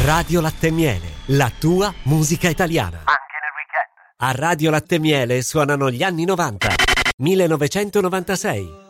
Radio Latte e Miele, la tua musica italiana. Anche nel weekend. A Radio Latte e Miele suonano gli anni 90, 1996,